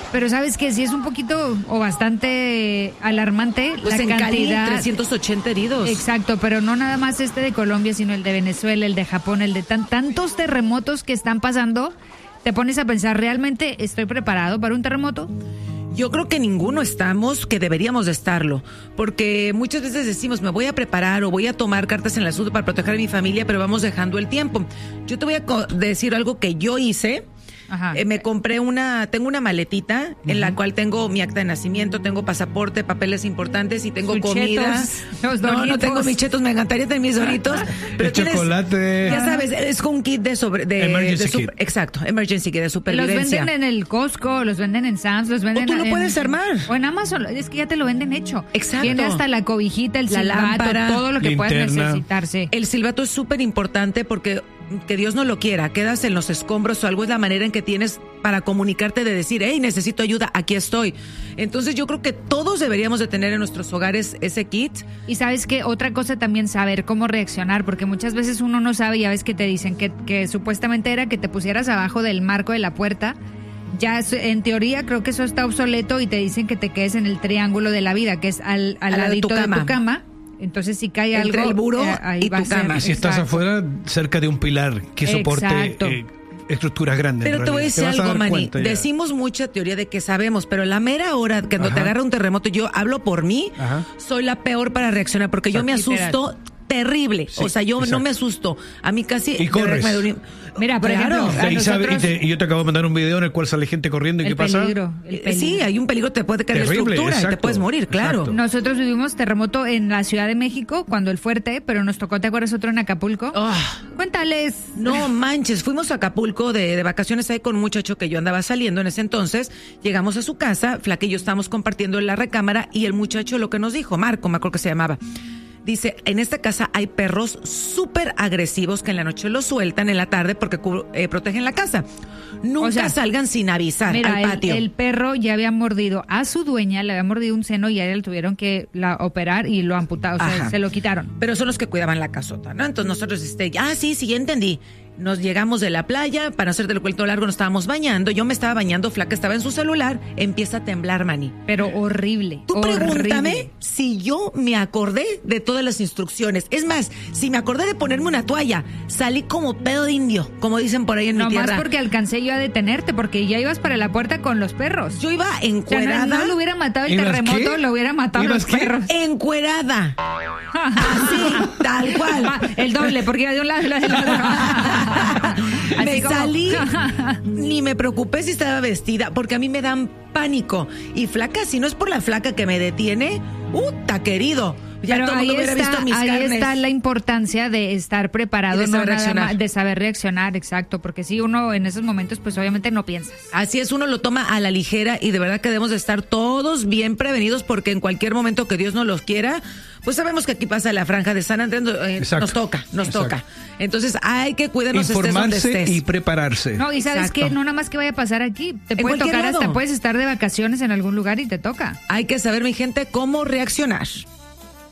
Pero sabes que sí es un poquito o bastante alarmante pues la en cantidad. Cali, 380 heridos. Exacto, pero no nada más de Colombia, sino el de Venezuela, el de Japón, el de tantos terremotos que están pasando. Te pones a pensar, ¿realmente estoy preparado para un terremoto? Yo creo que ninguno estamos, que deberíamos de estarlo, porque muchas veces decimos, me voy a preparar o voy a tomar cartas en el asunto para proteger a mi familia, pero vamos dejando el tiempo. Yo te voy a decir algo que yo hice. Ajá. Me compré tengo una maletita en la cual tengo mi acta de nacimiento, tengo pasaporte, papeles importantes y tengo Sus comida. chetos, No tengo mis chetos, me encantaría tener mis doritos. Pero el chocolate. Ya sabes, es un kit de Emergency kit. Exacto, emergency kit de supervivencia. Los venden en el Costco, los venden en Sam's, los venden O tú lo puedes armar. O en Amazon, es que ya te lo venden hecho. Exacto. Viene hasta la cobijita, el La silbato, lámpara, todo lo que puedas linterna. necesitarse. El silbato es súper importante porque que Dios no lo quiera, quedas en los escombros o algo, es la manera en que tienes para comunicarte de decir, hey, necesito ayuda, aquí estoy. Entonces yo creo que todos deberíamos de tener en nuestros hogares ese kit. Y sabes que otra cosa también, saber cómo reaccionar, porque muchas veces uno no sabe, ya ves que te dicen que supuestamente era que te pusieras abajo del marco de la puerta. Ya en teoría creo que eso está obsoleto y te dicen que te quedes en el triángulo de la vida, que es al ladito de tu cama. Entonces si cae entre algo, el buró ahí y va tu a ser. cama. Y si estás Exacto. afuera, cerca de un pilar que soporte Exacto. estructuras grandes. Pero en te voy a realidad. decir vas algo, dar Manny. cuenta ya. Decimos mucha teoría de que sabemos, pero la mera hora que cuando te agarra un terremoto, yo hablo por mí, Ajá. soy la peor para reaccionar porque yo me asusto terrible. Sí, o sea, yo exacto. no me asusto. A mí casi... Y corres. Mira, por Claro. ejemplo, a Y nosotros, y yo te acabo de mandar un video en el cual sale gente corriendo y el ¿qué pasa? peligro. Sí, hay un peligro, te puede caer la Terrible, estructura y te exacto, puedes morir, claro. exacto. Nosotros vivimos terremoto en la Ciudad de México cuando el fuerte, pero nos tocó, ¿te acuerdas otro en Acapulco? Ah, Cuéntales. no manches, fuimos a Acapulco de vacaciones ahí con un muchacho que yo andaba saliendo en ese entonces. Llegamos a su casa, Flaca y yo estábamos compartiendo en la recámara y el muchacho lo que nos dijo, Marco, me acuerdo que se llamaba. Dice, en esta casa hay perros súper agresivos que en la noche los sueltan, en la tarde porque protegen la casa. Nunca O sea, salgan sin avisar Mira, al patio. el perro ya había mordido a su dueña, le había mordido un seno y a él le tuvieron que operar y lo amputaron, o sea, Ajá. se lo quitaron. Pero son los que cuidaban la casota, ¿no? Entonces nosotros, sí, ya entendí. Nos llegamos de la playa, para hacerte el cuento largo, nos estábamos bañando. Yo me estaba bañando, Flaca estaba en su celular, empieza a temblar, Manny. Pero horrible. Tú pregúntame horrible. si yo me acordé de todas las instrucciones. Es más, si me acordé de ponerme una toalla, salí como pedo de indio, como dicen por ahí en mi No más tierra. porque alcancé yo a detenerte, porque ya ibas para la puerta con los perros. Yo iba O sea, encuerada. no lo hubiera matado el ¿Ibas terremoto, qué? lo hubiera matado ¿Ibas los qué? perros. Encuerada. Así, tal cual. Ah, el doble, porque iba de un lado y del otro. Me Así como- salí, ni me preocupé si estaba vestida, porque a mí me dan pánico. Y Flaca, si no es por la Flaca que me detiene, ¡uta, querido! Ya Pero todo el mundo hubiera visto mis ahí carnes. está la importancia de estar preparado, Y de saber no nada reaccionar. más, de saber reaccionar, exacto, porque si uno en esos momentos, pues obviamente no piensas. Así es, uno lo toma a la ligera y de verdad que debemos de estar todos bien prevenidos porque en cualquier momento que Dios nos los quiera, pues sabemos que aquí pasa la franja de San Andrés, Exacto. nos Exacto. toca. Entonces hay que cuidarnos, estés donde Informarse estés. y prepararse. No, y sabes Exacto. que no nada más que vaya a pasar aquí, te En puede cualquier tocar lado. hasta puedes estar de vacaciones en algún lugar y te toca. Hay que saber, mi gente, cómo reaccionar.